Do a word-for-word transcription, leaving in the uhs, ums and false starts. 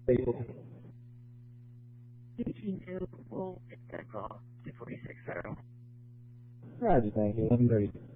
eighteen two, we'll get that call, two forty-six, zero. Roger, thank you. eleven thirty.